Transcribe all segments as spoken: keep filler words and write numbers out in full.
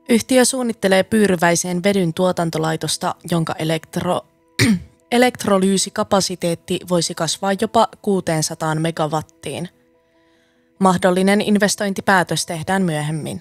Yhtiö suunnittelee Pyyryväiseen vedyn tuotantolaitosta, jonka elektro, elektrolyysikapasiteetti voisi kasvaa jopa kuusisataa megawattiin. Mahdollinen investointipäätös tehdään myöhemmin.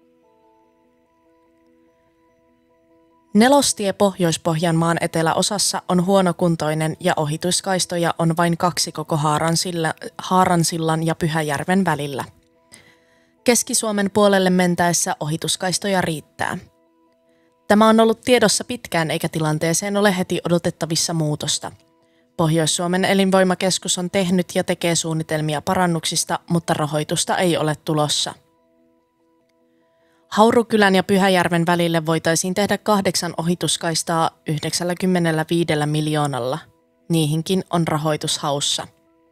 Nelostie Pohjois-Pohjanmaan eteläosassa on huonokuntoinen ja ohituskaistoja on vain kaksi koko Haaransilla, Haaransillan ja Pyhäjärven välillä. Keski-Suomen puolelle mentäessä ohituskaistoja riittää. Tämä on ollut tiedossa pitkään eikä tilanteeseen ole heti odotettavissa muutosta. Pohjois-Suomen elinvoimakeskus on tehnyt ja tekee suunnitelmia parannuksista, mutta rahoitusta ei ole tulossa. Haurukylän ja Pyhäjärven välille voitaisiin tehdä kahdeksan ohituskaistaa yhdeksänkymmentäviisi miljoonalla. Niihinkin on rahoitus haussa.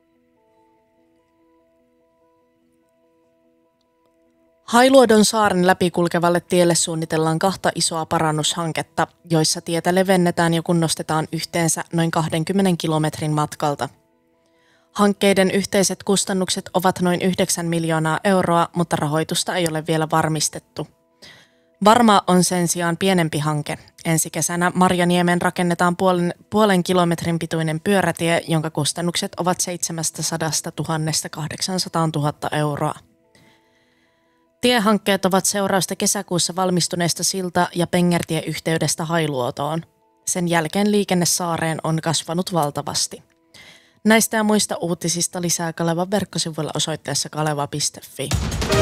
Hailuodon saaren läpikulkevalle tielle suunnitellaan kahta isoa parannushanketta, joissa tietä levennetään ja kunnostetaan yhteensä noin kaksikymmentä kilometrin matkalta. Hankkeiden yhteiset kustannukset ovat noin yhdeksän miljoonaa euroa, mutta rahoitusta ei ole vielä varmistettu. Varma on sen sijaan pienempi hanke. Ensi kesänä Marjaniemen rakennetaan puolen, puolen kilometrin pituinen pyörätie, jonka kustannukset ovat seitsemänsataatuhatta kahdeksansataatuhatta euroa. Tiehankkeet ovat seurausta kesäkuussa valmistuneesta silta- ja pengertieyhteydestä Hailuotoon. Sen jälkeen liikenne saareen on kasvanut valtavasti. Näistä ja muista uutisista lisää Kalevan verkkosivuilla osoitteessa kaleva piste fi.